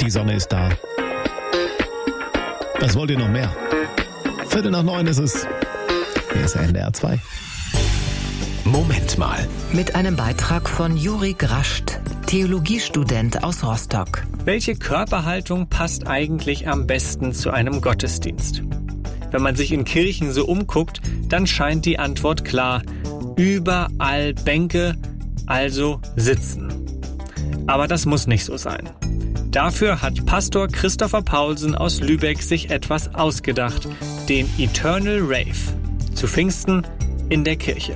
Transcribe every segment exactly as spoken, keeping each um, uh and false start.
die Sonne ist da. Was wollt ihr noch mehr? Viertel nach neun ist es. Hier ist N D R zwei. Moment mal. Mit einem Beitrag von Juri Grascht, Theologiestudent aus Rostock. Welche Körperhaltung passt eigentlich am besten zu einem Gottesdienst? Wenn man sich in Kirchen so umguckt, dann scheint die Antwort klar. Überall Bänke, also sitzen. Aber das muss nicht so sein. Dafür hat Pastor Christopher Paulsen aus Lübeck sich etwas ausgedacht. Den Eternal Rave. Zu Pfingsten in der Kirche.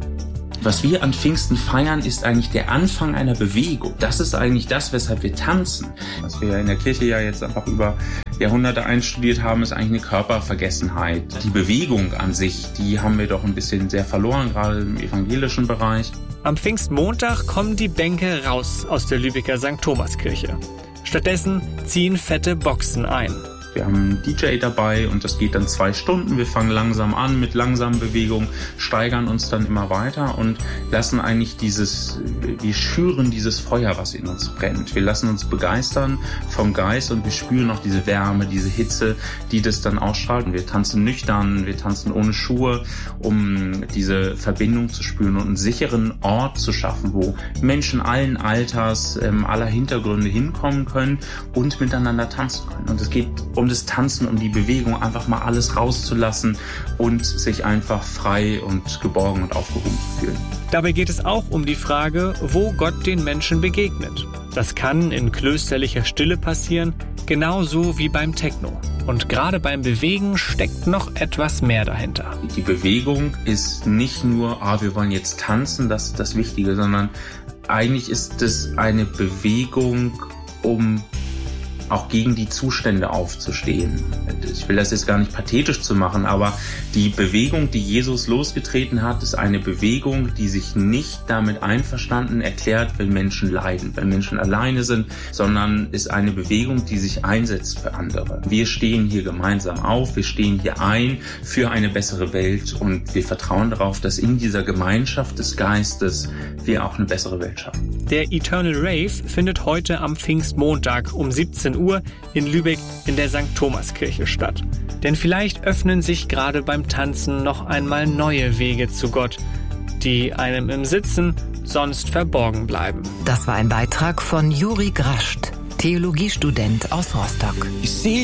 Was wir an Pfingsten feiern, ist eigentlich der Anfang einer Bewegung. Das ist eigentlich das, weshalb wir tanzen. Was wir in der Kirche ja jetzt einfach über Jahrhunderte einstudiert haben, ist eigentlich eine Körpervergessenheit. Die Bewegung an sich, die haben wir doch ein bisschen sehr verloren, gerade im evangelischen Bereich. Am Pfingstmontag kommen die Bänke raus aus der Lübecker Sankt Thomaskirche. Stattdessen ziehen fette Boxen ein. Wir haben einen D J dabei und das geht dann zwei Stunden. Wir fangen langsam an mit langsamen Bewegungen, steigern uns dann immer weiter und lassen eigentlich dieses, wir schüren dieses Feuer, was in uns brennt. Wir lassen uns begeistern vom Geist und wir spüren auch diese Wärme, diese Hitze, die das dann ausstrahlt. Und wir tanzen nüchtern, wir tanzen ohne Schuhe, um diese Verbindung zu spüren und einen sicheren Ort zu schaffen, wo Menschen allen Alters, aller Hintergründe hinkommen können und miteinander tanzen können. Und es geht um das Tanzen, um die Bewegung, einfach mal alles rauszulassen und sich einfach frei und geborgen und aufgehoben zu fühlen. Dabei geht es auch um die Frage, wo Gott den Menschen begegnet. Das kann in klösterlicher Stille passieren, genauso wie beim Techno. Und gerade beim Bewegen steckt noch etwas mehr dahinter. Die Bewegung ist nicht nur, ah, wir wollen jetzt tanzen, das ist das Wichtige, sondern eigentlich ist es eine Bewegung, um auch gegen die Zustände aufzustehen. Ich will das jetzt gar nicht pathetisch zu machen, aber die Bewegung, die Jesus losgetreten hat, ist eine Bewegung, die sich nicht damit einverstanden erklärt, wenn Menschen leiden, wenn Menschen alleine sind, sondern ist eine Bewegung, die sich einsetzt für andere. Wir stehen hier gemeinsam auf, wir stehen hier ein für eine bessere Welt und wir vertrauen darauf, dass in dieser Gemeinschaft des Geistes wir auch eine bessere Welt schaffen. Der Eternal Rave findet heute am Pfingstmontag um siebzehn Uhr in Lübeck in der Sankt Thomaskirche statt. Denn vielleicht öffnen sich gerade beim Tanzen noch einmal neue Wege zu Gott, die einem im Sitzen sonst verborgen bleiben. Das war ein Beitrag von Juri Grascht, Theologiestudent aus Rostock. You see